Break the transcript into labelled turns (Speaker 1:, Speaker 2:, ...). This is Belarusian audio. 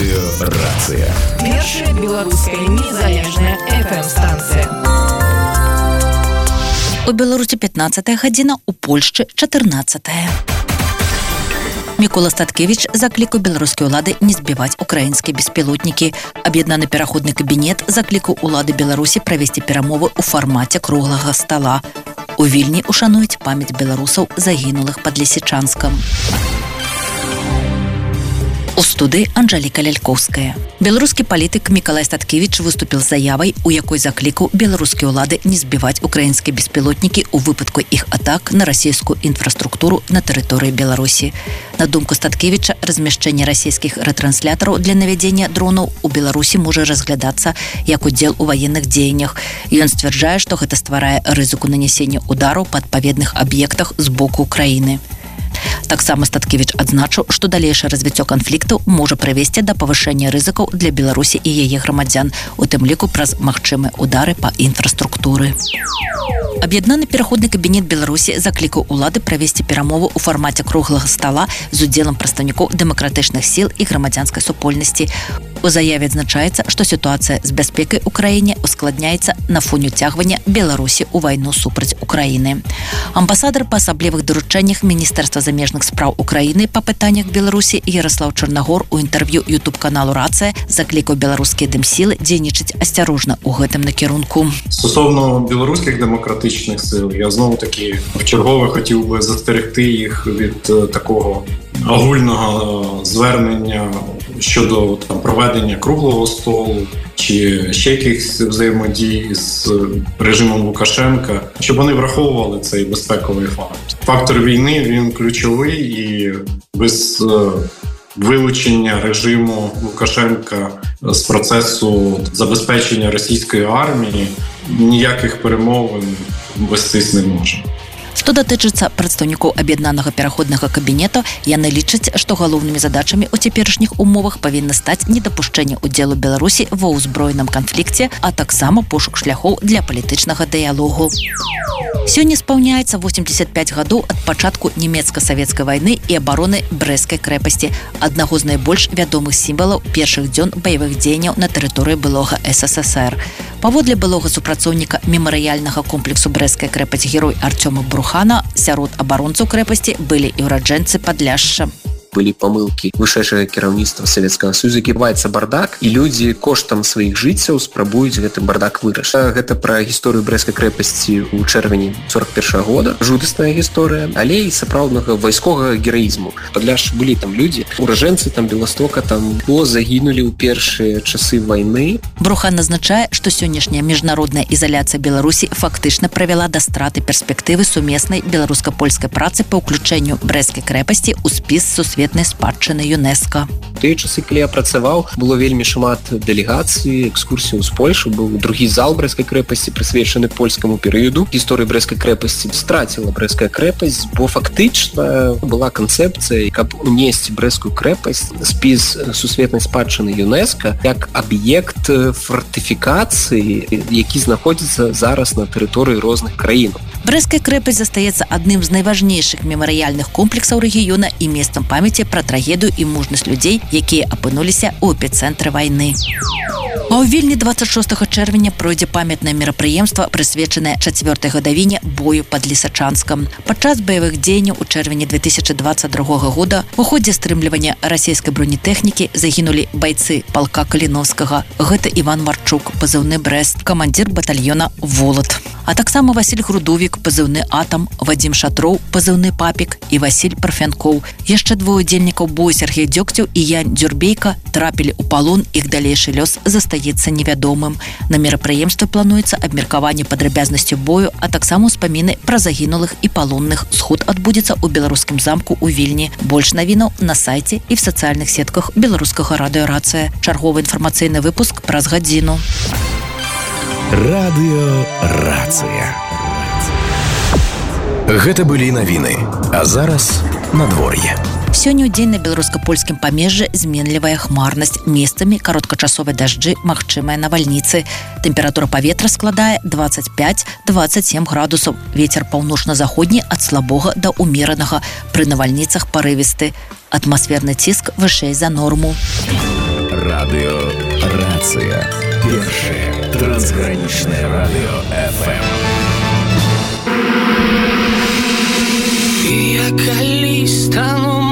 Speaker 1: Радыёрацыя.
Speaker 2: Першая беларуская незалежная FM-станцыя.
Speaker 3: У Беларусі 15 гадзіна, у Польшчы 14. Мікола Статкевіч заклікаў беларускія ўлады не збіваць украінскія беспілотнікі. Аб'яднаны пераходны кабінет заклікаў улады Беларусі правесці перамовы ў фармаце круглага стала. У Вільні ушануюць памяць беларусаў, загінулых пад Лісічанскам. У студыі Анжэліка Лялькоўская. Беларускі палітык Мікалай Статкевіч выступіў з заявай, у якой заклікаў беларускія ўлады не збіваць украінскія беспілотнікі ў выпадку іх атак на расійскую інфраструктуру на тэрыторыі Беларусі. На думку Статкевіча, размяшчэнне расійскіх рэтранслятораў для навядзення дронаў у Беларусі можа разглядацца як удзел у ваенных дзеяннях. Ён сцвярджае, што гэта стварае рызыку нанясення удараў па адпаведных аб'ектах з боку Украіны. Таксама Статкевіч адзначыў, што далейшае развіццё канфліктаў можа прывесці да павышэння рызыкаў для Беларусі і яе грамадзян, у тым ліку праз магчымыя удары па інфраструктуры. Аб'яднаны пераходны кабінет Беларусі заклікаў улады правесці перамову ў фармаце круглага стала з удзелам прадстаўнікоў дэмакратычных сіл і грамадзянскай супольнасці. У заяве адзначаецца, што сітуацыя з бяспекай у краіне ускладняецца на фоне уцягвання Беларусі ў вайну супраць Украіны. Амбасадар па асаблівых даручэннях Міністэрства замежных спраў Украіны па пытаннях Беларусі Яраслаў Чарнагор у інтэрв'ю YouTube-каналу «Рацыя» заклікаў беларускія дэмсілы дзейнічаць асцярожна ў гэтым накірунку.
Speaker 4: Стосовно білоруських демократичних сил, я знову-таки вчергове хотів би застерегти їх від такого огульного звернення щодо проведення круглого столу чи ще якихось взаємодій з режимом Лукашенка, щоб вони враховували цей безпековий фактор. Фактор війни, він ключовий, і без вилучення режиму Лукашенка з процесу забезпечення російської армії ніяких перемовин вестись не може.
Speaker 3: Што датычыцца прадстаўнікоў аб'яднанага пераходнага кабінета, яны лічаць, што галоўнымі задачамі ў цяперашніх умовах павінна стаць недапушчэнне ўдзелу Беларусі ва ўзброеным канфлікце, а таксама пошук шляхоў для палітычнага дыялогу. Сёння спаўняецца 85 гадоў ад пачатку нямецка-савецкай вайны і абароны Брэсцкай крэпасці, аднаго з найбольш вядомых сімвалаў першых дзён баявых дзеянняў на тэрыторыі былога СССР. Паводле былога супрацоўніка мемарыяльнага комплексу Брэсцкай крэпасць герой Артёма Брухана, сярод абаронцаў крэпасці былі і ўраджэнцы Падляшша.
Speaker 5: Былі памылкі вышэйшага кіраўніцтва Савецкага Союза, ківаецца бардак, і людзі коштам сваіх жыццяў спрабуюць гэты бардак вырашыць. Гэта пра гісторыю Брэсцкай крэпасці ў чэрвені 41 года. Жудасная гісторыя, але і сапраўднага вайсковага гераізму. Падляшш былі там людзі, уражэнцы там Беластока там загінулі ў першыя часы вайны.
Speaker 3: Брухан назначае, што сённяшняя міжнародная ізаляцыя Беларусі фактычна правяла да страты перспектывы сумеснай беларуска-польскай працы па ўключэнню Брэсцкай крэпасці ў спіс сусветнай спадчыны ЮНЕСКО.
Speaker 5: Тыя часы, калі я працаваў, было вельмі шмат дэлегацый, экскурсіяў з Польшы. Быў другі зал Брэсцкай крэпасці, прысвечаны польскаму перыяду. Гісторыя Брэсцкай крэпасці страціла Брэсцкая крэпасць, бо фактычна была канцэпцыя, каб унесці Брэсцкую крэпасць спіс сусветнай спадчыны ЮНЕСКО як аб'ект фортыфікацыі, які знаходзіцца зараз на тэрыторыі розных краін.
Speaker 3: Брэсцкая крэпасць застаецца адным з найважнейшых мемарыяльных комплексаў рэгіёна і месцам памяці пра трагедыю і мужнасць людзей, якія апынуліся ў эпіцэнтры вайны. А ў Вільні 26 чэрвеня пройдзе памятнае мерапрыемства, прысвечанае 4-й гадавіне бою пад Лісачанскам. Падчас баявых дзеянняў у чэрвені 2022 года у ходзе стрымлівання расійскай бронетэхнікі загінулі байцы палка Каліновскага. Гэта Іван Марчук, пазыўны Брэст, камандзір батальёна «Волат». А таксама Васіль Грудовік, пазыўны «Атам», Вадзім Шатроў, пазыўны «Папік» і Васіль Парфянкоў. Яшчэ двое удзельнікаў бою, Сергей Дзёгцеў і Ян Дзюрбейка, трапілі ў палон, іх далейшы лёс застаецца невядомым. На мерапрыемстве плануецца абмеркаванне падрабязнасцю бою, а таксама ўспаміны пра загінулых і палонных. Сход адбудзецца ў беларускім замку ў Вільні. Больш навінаў на сайце і в сацыяльных сетках беларускага радыё «Рацыя». Чарговы інфармацыйны выпуск праз гадзіну.
Speaker 1: Радыёрацыя. Гэта былі навіны, а зараз надвор'е.
Speaker 3: Сёння ў дзень на беларуска-польскім памежжы зменлівая хмарнасць, месцамі кароткачасовыя дажджы, магчымыя навальніцы. Тэмпература паветра складае 25-27 градусаў. Вецер паўночна-заходні ад слабога да ўмеранага, пры навальніцах парывісты. Атмасферны ціск вышэй за норму.
Speaker 1: Радиорация. Первое трансграничное радио FM.
Speaker 6: Я калі стану